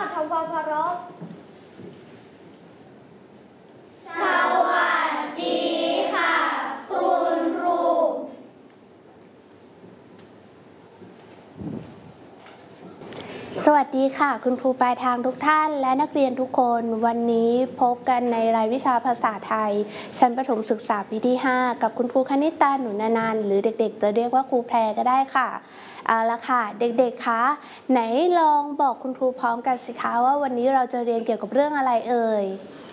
ทำความเคารพสวัสดีค่ะคุณครูสวัสดีค่ะคุณครูปลายทางทุกท่านและนักเรียนทุกคนวันนี้พบกันในรายวิชาภาษาไทยชั้นประถมศึกษาปีที่ 5กับคุณครูคณิตาหนุนานหรือเด็กๆจะเรียกว่าครูแพรก็ได้ค่ะเอาละค่ะเด็กๆคะไหนลองบอกคุณครูพร้อมกันสิคะว่าวันนี้เราจะเรียนเกี่ยวกับเรื่องอะไรเอ่ย